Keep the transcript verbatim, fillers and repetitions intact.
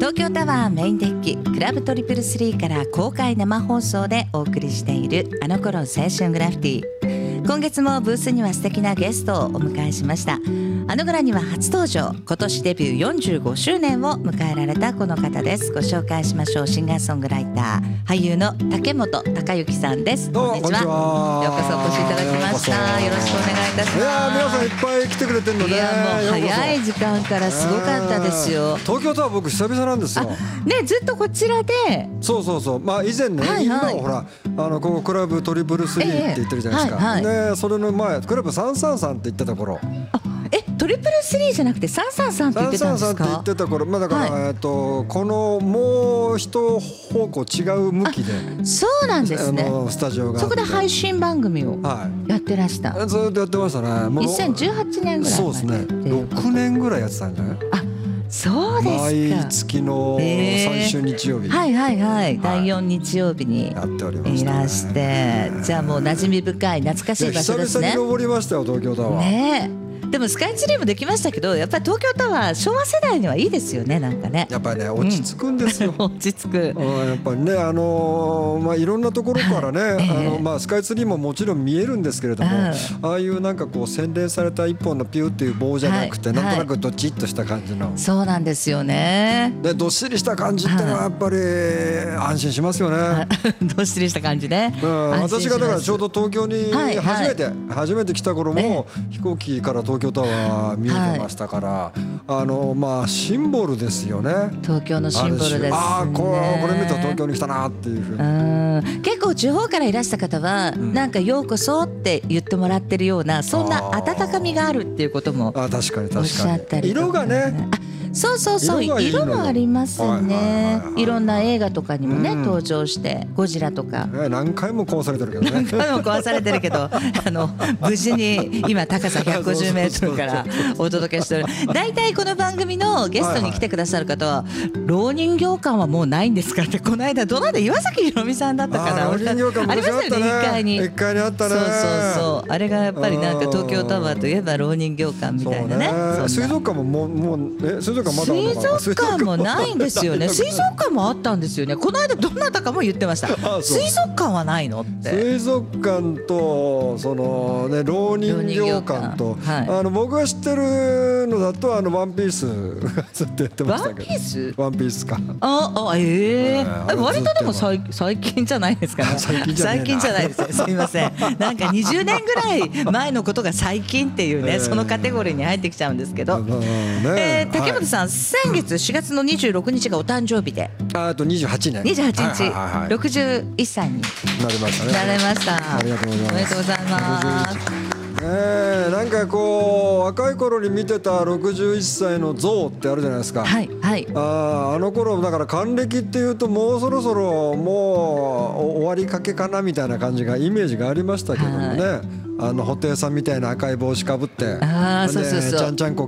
東京タワーメインデッキクラブトリプルスリーから公開生放送でお送りしているあの頃青春グラフィティ。今月もブースには素敵なゲストをお迎えしました。あのぐらには初登場、今年デビューよんじゅうごしゅうねんを迎えられたこの方です。ご紹介しましょう。シンガーソングライター、俳優の竹本孝之さんです。 どうもこんにちは。 ようこそお越しいただきました。よろしくお願いいたします。 いや皆さんいっぱい来てくれてるので、 いやもう早い時間からすごかったですよ。 東京タワー僕久々なんですよ。 ね、ずっとこちらで。 そうそうそう、まあ以前ね、はいはい、今ほらあのここクラブトリプルスリーって言ってるじゃないですか、ええはいはい、でそれの前クラブさんさんさんって言ってた頃、 あえトリプルスリーじゃなくてさんさんさんって言ってたんですか。 さんさんさんって言ってた頃、まあだから、はい、えっとこのもう一方向違う向きで、 そうなんですね。 あのスタジオがそこで配信番組をやってらした、 はい、ずっとやってましたね。もうにせんじゅうはちねんぐらい。 そうですね。ろくねんぐらいやってたんじゃない。 あ、そうですか。 毎月の最終日曜日、 えー、はいはいはい、だいよん日曜日にやっておりました、 ね、いらして、じゃあもう馴染み深い懐かしい場所ですね。 久々に登りましたよ東京タワー。 ねえ。でもスカイツリーもできましたけど、やっぱり東京タワー昭和世代にはいいですよね。なんかね、 やっぱりね落ち着くんですよ、 うん、落ち着く、 うん、やっぱりね、あのーまあ、いろんなところからね、はい、あのまあ、スカイツリーももちろん見えるんですけれども、ああいうなんかこう洗練された一本のピューっていう棒じゃなくて、はい、なんとなくドチッとした感じの、 そうなんですよね。 でどっしりした感じってのはやっぱり安心しますよね。 どっしりした感じね、 うん、私がだからちょうど東京に初めて、はいはい、初めて来た頃も飛行機から東京タワー見えてましたから、はい、あのまあシンボルですよね。 東京のシンボルですね。 ああ こ, これ見たら東京に来たなっていうふうに。 うん、結構地方からいらした方は、うん、なんかようこそって言ってもらってるような、そんな温かみがあるっていうこともおっしゃったりとか。 色がね、 そうそうそう、色もありますね。いろんな映画とかにもね、うん、登場してゴジラとか、 ね、何回も壊されてるけどね。 何回も壊されてるけどあの無事に今高さひゃくごじゅうメートルからお届けしてる。大体この番組のゲストに来てくださる方は、はいはい、老人形館はもうないんですかって、この間どなた岩崎宏美さんだったかな、 老人形館ありましたよね、いっかいに。 いっかいにあったね。 そうそうそう、あれがやっぱりなんか東京タワーといえば老人形館みたいなね。 水族館ももうもうえ水族館まだ水族館もないんですよね。水族館もあったんですよね。この間どなたかも言ってました。水族館はないのって。 水族館とそのね老人形館と、はい、あの僕が知ってるのだとあのワンピースずっとやってましたけど。 ワンピース？ ワンピースか。 ああ、ええー。割とでも最最近じゃないですかね。最近じゃ最近じゃないです。すみません。なんかにじゅうねんぐらい前のことが最近っていうね、そのカテゴリーに入ってきちゃうんですけど。えー、竹本さん、先月しがつのにじゅうろくにちがお誕生日で、 あとにじゅうはちねん、 にじゅうはちにち、ろくじゅういっさいになりましたね。 なれました。 ありがとうございます。 おめでとうございます。 えー、なんかこう若い頃に見てたろくじゅういっさいの像ってあるじゃないですか。 はいはい。 ああの頃だから還暦っていうともうそろそろもう終わりかけかなみたいな感じがイメージがありましたけどもね、はい、あの布袋さんみたいな赤い帽子かぶって、 あ、そうそうそう、 ちゃんちゃんこ